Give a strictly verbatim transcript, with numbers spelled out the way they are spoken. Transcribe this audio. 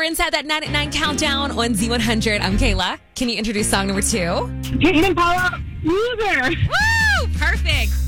inside that nine at nine countdown on Z one hundred. I'm Kayla. Can you introduce song number two? Kate and Paula, Loser. Woo! Perfect.